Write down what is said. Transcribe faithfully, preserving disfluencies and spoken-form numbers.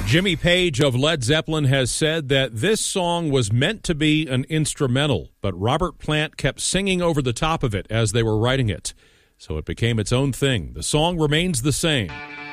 Jimmy Page of Led Zeppelin has said that this song was meant to be an instrumental, but Robert Plant kept singing over the top of it as they were writing it. So it became its own thing. The song remains the same.